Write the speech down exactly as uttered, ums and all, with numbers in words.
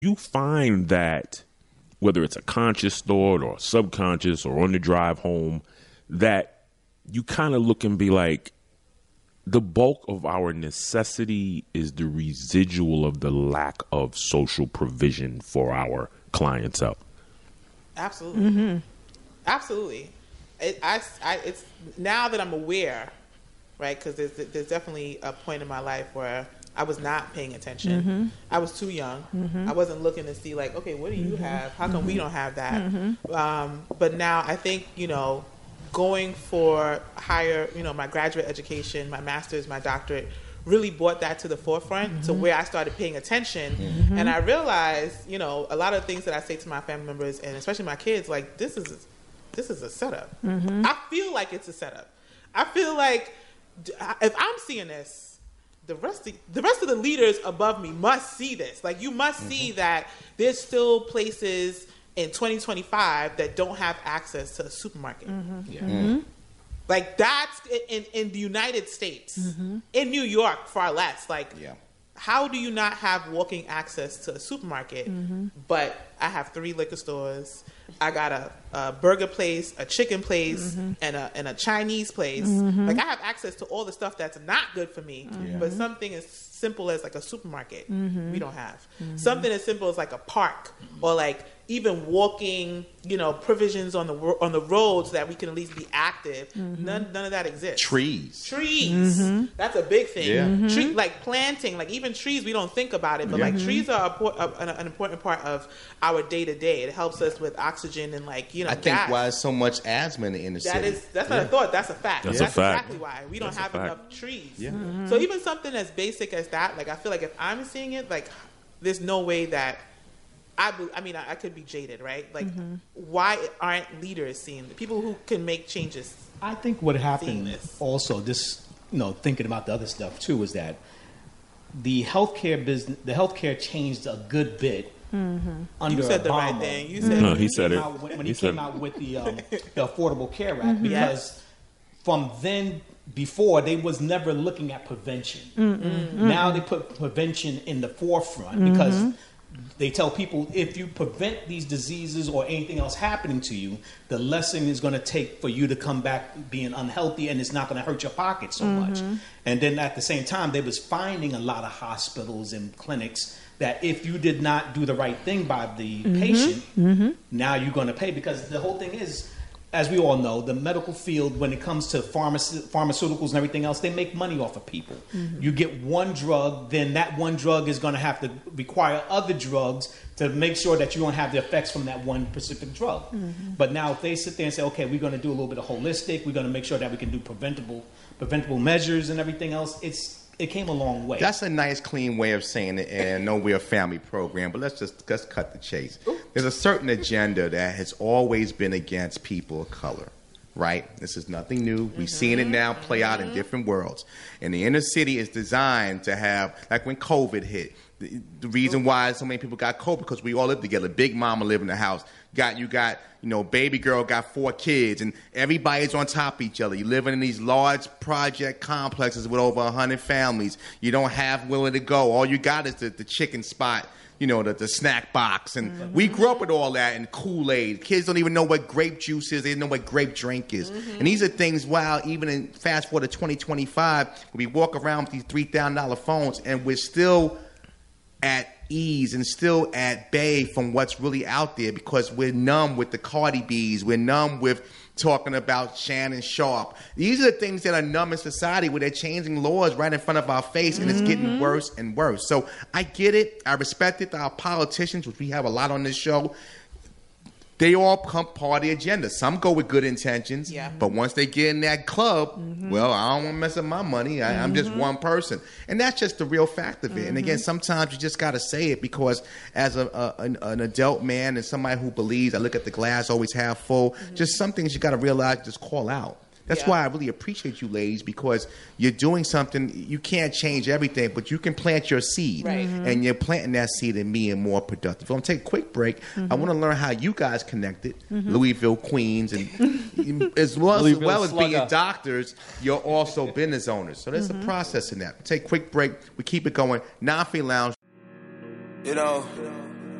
You find that whether it's a conscious thought or subconscious or on the drive home, that you kind of look and be like, the bulk of our necessity is the residual of the lack of social provision for our clientele. Absolutely. Mm-hmm. Absolutely. It, I, I, it's now that I'm aware, right? Because there's, there's definitely a point in my life where I was not paying attention. Mm-hmm. I was too young. Mm-hmm. I wasn't looking to see like, okay, what do you mm-hmm. have? How come mm-hmm. we don't have that? Mm-hmm. Um, but now I think, you know, going for higher, you know, my graduate education, my master's, my doctorate, really brought that to the forefront mm-hmm. to where I started paying attention. Mm-hmm. And I realized, you know, a lot of things that I say to my family members and especially my kids, like, this is, this is a setup. Mm-hmm. I feel like it's a setup. I feel like if I'm seeing this, the rest of the rest of the leaders above me must see this. Like, you must mm-hmm. see that there's still places in twenty twenty-five that don't have access to a supermarket. Mm-hmm. Yeah. Mm-hmm. Like, that's in, in the United States. Mm-hmm. In New York, far less. Like, yeah. How do you not have walking access to a supermarket? Mm-hmm. But I have three liquor stores. I got a, a burger place, a chicken place, mm-hmm. and a and a Chinese place. Mm-hmm. Like, I have access to all the stuff that's not good for me. Mm-hmm. But something as simple as like a supermarket, mm-hmm. we don't have. Mm-hmm. Something as simple as like a park or like even walking, you know, provisions on the on the roads that we can at least be active. Mm-hmm. None none of that exists. Trees, trees. Mm-hmm. That's a big thing. Yeah. Mm-hmm. Tree, like planting, like even trees, we don't think about it, but yeah. like mm-hmm. trees are a, a, an, an important part of our day to day. It helps us with oxygen and like you know. I gas. think why so much asthma in the inner that city. Is, that's not yeah. a thought. That's a fact. That's, that's a fact. exactly why we don't that's have enough trees. Yeah. Mm-hmm. So even something as basic as that, like I feel like if I'm seeing it, like there's no way that. I, I mean, I, I could be jaded, right? Like, mm-hmm. why aren't leaders seeing the people who can make changes? I think what happened also, this, you know, thinking about the other stuff too, is that the healthcare business, the healthcare changed a good bit mm-hmm. under you said Obama. The right thing. You said no, he said it out, when, when he, he came said out with the, um, the Affordable Care Act, mm-hmm. because yes. from then. Before, they was never looking at prevention. Mm-hmm. Now they put prevention in the forefront mm-hmm. because they tell people if you prevent these diseases or anything else happening to you, the lesson is going to take for you to come back being unhealthy, and it's not going to hurt your pocket so mm-hmm. much. And then at the same time, they was finding a lot of hospitals and clinics that if you did not do the right thing by the mm-hmm. patient, mm-hmm. now you're going to pay. Because the whole thing is, as we all know, the medical field, when it comes to pharmace- pharmaceuticals and everything else, they make money off of people. Mm-hmm. You get one drug, then that one drug is going to have to require other drugs to make sure that you don't have the effects from that one specific drug. Mm-hmm. But now if they sit there and say, okay, we're going to do a little bit of holistic, we're going to make sure that we can do preventable preventable measures and everything else, it's it came a long way. That's a nice, clean way of saying it, and I know we're a family program, but let's just let's cut the chase. There's a certain agenda that has always been against people of color, right? This is nothing new. We've mm-hmm. seen it now play out in different worlds. And the inner city is designed to have, like when COVID hit, the, the reason why so many people got COVID, because we all live together. Big mama live in the house. Got you got you know baby girl got four kids, and everybody's on top of each other. You living in these large project complexes with over a hundred families. You don't have where to go. All you got is the, the chicken spot, you know, the, the snack box. And mm-hmm. we grew up with all that and Kool-Aid. Kids don't even know what grape juice is. They don't know what grape drink is. Mm-hmm. And these are things, wow, even in fast forward to twenty twenty-five, we walk around with these three thousand dollars phones and we're still at ease and still at bay from what's really out there because we're numb with the Cardi B's. We're numb with talking about Shannon Sharp. These are the things that are numb in society where they're changing laws right in front of our face, and mm-hmm. it's getting worse and worse. So I get it. I respect it. Our politicians, which we have a lot on this show, they all come part of the agenda. Some go with good intentions, yeah. but once they get in that club, mm-hmm. well, I don't want to mess up my money. I, mm-hmm. I'm just one person. And that's just the real fact of it. Mm-hmm. And again, sometimes you just got to say it because as a, a an, an adult man and somebody who believes I look at the glass always half full, mm-hmm. just some things you got to realize, just call out. That's yeah. why I really appreciate you ladies, because you're doing something. You can't change everything, but you can plant your seed. Right. Mm-hmm. And you're planting that seed in being more productive. I'm going to take a quick break. Mm-hmm. I want to learn how you guys connected, mm-hmm. Louisville, Queens, and as well, as, well as being doctors, you're also business owners. So there's mm-hmm. a process in that. Take a quick break. We keep it going. Nafi Lounge. You know...